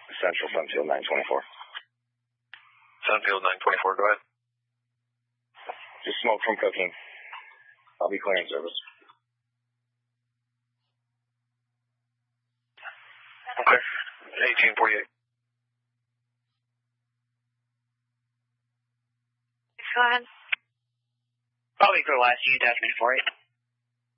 Central Sunfield 924. Sunfield 924, go ahead. Just smoke from cooking. I'll be clearing service. Okay. 1848. Go ahead. Bobby Crow last unit, 948.